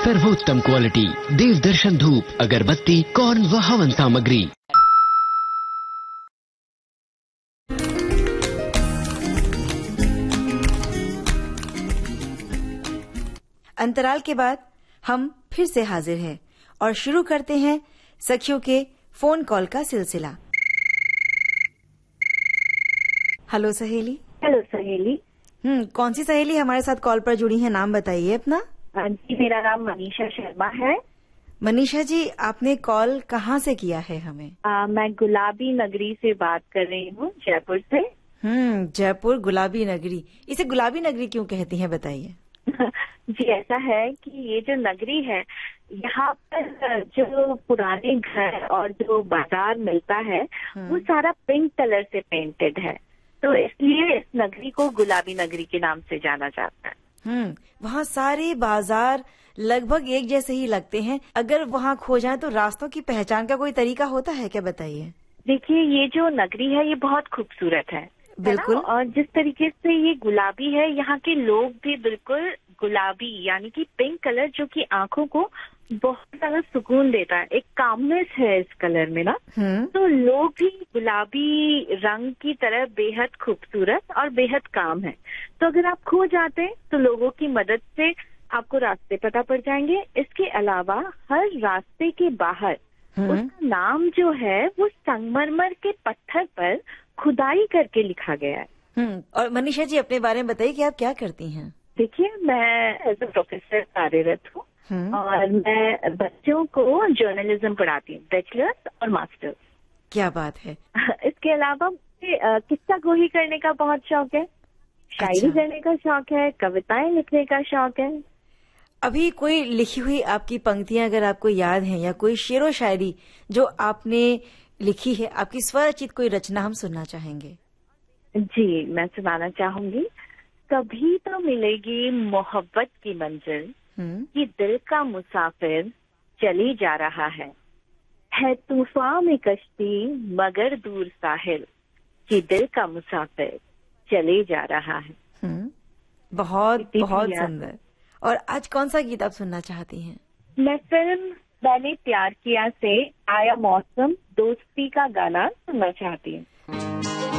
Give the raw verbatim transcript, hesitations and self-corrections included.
सर्वोत्तम क्वालिटी देव दर्शन धूप, अगरबत्ती, कौन व हवन सामग्री। अंतराल के बाद हम फिर से हाजिर हैं और शुरू करते हैं सखियों के फोन कॉल का सिलसिला। हेलो सहेली। हेलो सहेली। हम्म कौन सी सहेली हमारे साथ कॉल पर जुड़ी है, नाम बताइए अपना। जी मेरा नाम मनीषा शर्मा है। मनीषा जी, आपने कॉल कहाँ से किया है हमें? आ, मैं गुलाबी नगरी से बात कर रही हूँ, जयपुर से। हम्म जयपुर गुलाबी नगरी, इसे गुलाबी नगरी क्यों कहती हैं, बताइए। जी ऐसा है कि ये जो नगरी है, यहाँ पर जो पुराने घर और जो बाजार मिलता है वो सारा पिंक कलर से पेंटेड है, तो इसलिए इस नगरी को गुलाबी नगरी के नाम से जाना जाता है। हम्म वहाँ सारे बाजार लगभग एक जैसे ही लगते हैं। अगर वहाँ खो जाए तो रास्तों की पहचान का कोई तरीका होता है क्या, बताइए। देखिए ये जो नगरी है ये बहुत खूबसूरत है, बिल्कुल। और जिस तरीके से ये गुलाबी है, यहाँ के लोग भी बिल्कुल गुलाबी यानी कि पिंक कलर, जो कि आंखों को बहुत ज्यादा सुकून देता है। एक कामनेस है इस कलर में ना, तो लोग भी गुलाबी रंग की तरह बेहद खूबसूरत और बेहद काम है। तो अगर आप खो जाते हैं तो लोगों की मदद से आपको रास्ते पता पड़ जाएंगे। इसके अलावा हर रास्ते के बाहर उसका नाम जो है वो संगमरमर के पत्थर पर खुदाई करके लिखा गया है। हम्म और मनीषा जी, अपने बारे में बताइए कि आप क्या करती हैं। देखिए मैं एज अ प्रोफेसर कार्यरत हूँ और मैं बच्चों को जर्नलिज्म पढ़ाती हूँ, बैचलर्स और मास्टर्स। क्या बात है। इसके अलावा मुझे किस्सा गोही करने का बहुत शौक है, शायरी अच्छा। करने का शौक है, कविताएं लिखने का शौक है। अभी कोई लिखी हुई आपकी पंक्तियां अगर आपको याद हैं, या कोई शेरो शायरी जो आपने लिखी है, आपकी स्वरचित कोई रचना हम सुनना चाहेंगे। जी मैं सुनाना चाहूंगी। कभी तो मिलेगी मोहब्बत की मंजिल कि दिल का मुसाफिर चले जा रहा है, है तूफान में कश्ती मगर दूर साहिल कि दिल का मुसाफिर चले जा रहा है। बहुत बहुत सुंदर। और आज कौन सा गीत आप सुनना चाहती हैं? मैं फिल्म मैंने प्यार किया से आया मौसम दोस्ती का गाना सुनना चाहती हूँ।